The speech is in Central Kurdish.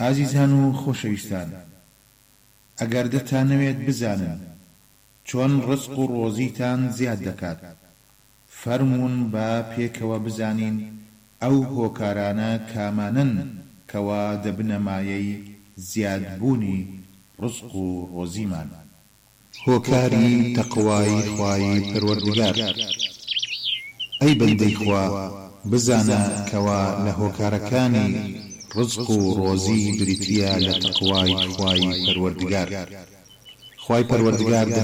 ئازیزان و خۆشەویستان، ئەگەر دەتانەوێت بزانن چۆن ڕزق و ڕۆزیتان زیاد دەکات، فەرموون بە پێکەوە بزانین ئەو هۆکارانە کامانن کەوا دەبنە مایەی زیادبوونی ڕزق و ڕۆزیمان. هۆکاری تەقوای خوای پەروەردگار. ئەی بەندەی خوا، بزانە کەوا لە هۆکارەکانی ڕزق و ڕۆزی بریتیە لە تەقوای خوای پەروەردگار. خوای پەروەردگار